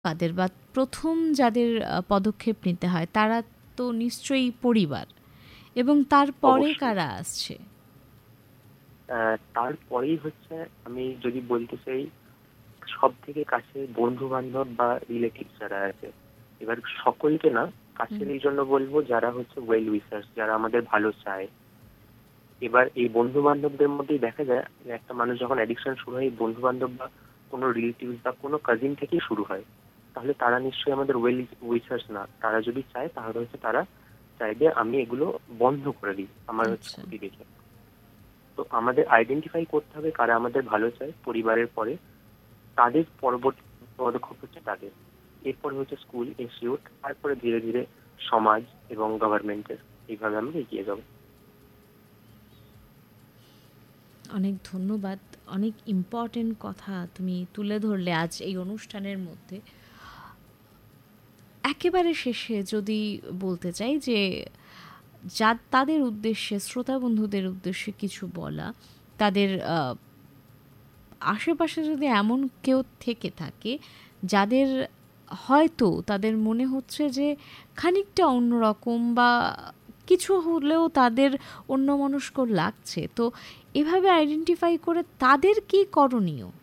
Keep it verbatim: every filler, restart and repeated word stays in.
তাদের বা প্রথম যাদের পদক্ষেপ নিতে হয় তারা তো নিশ্চয়ই পরিবার, এবং তারপরে কারা আসছে? তারপরেই হচ্ছে, আমি যদি বলতে চাই, সব থেকে কাছে বন্ধু বান্ধব বা রিলেটিভ যারা আছে। এবার সকলকে না, কাছের এই জন্য বলবো যারা হচ্ছে ওয়েল উইসার্স, যারা আমাদের ভালো চায়। এবার এই বন্ধু বান্ধবদের মধ্যেই দেখা যায় যে একটা মানুষ যখন অ্যাডিকশন শুরু হয়, বন্ধু বান্ধব বা কোনো রিলেটিভ বা কোনো কাজিন থেকেই শুরু হয়, তাহলে তারা নিশ্চয়ই আমাদের ওয়েল উইসার্স না। তারা যদি চায় তাহলে হচ্ছে তারা চাইবে আমি এগুলো বন্ধ করে দিই আমার হচ্ছে ক্ষতি দেখে। তো আমাদের আইডেন্টিফাই করতে হবে কারা আমাদের ভালো চায় পরিবারের পরে, তাদের পরবর্তী পদক্ষেপ হচ্ছে তাদের, এরপরে হচ্ছে স্কুল, ইনস্টিটিউট, তারপরে ধীরে ধীরে সমাজ এবং গভর্নমেন্টের। এইভাবে আমরা এগিয়ে যাব। অনেক ধন্যবাদ, অনেক ইম্পর্টেন্ট কথা তুমি তুলে ধরলে আজ এই অনুষ্ঠানের মধ্যে। একেবারে শেষে যদি বলতে চাই যে যা তাদের উদ্দেশ্যে, শ্রোতা বন্ধুদের উদ্দেশ্যে কিছু বলা, তাদের আশেপাশে যদি এমন কেউ থেকে থাকে যাদের হয়তো তাদের মনে হচ্ছে যে খানিকটা অন্যরকম বা কিছু হলেও তাদের অন্যমনস্ক লাগছে, তো এভাবে আইডেন্টিফাই করে তাদের কি করণীয়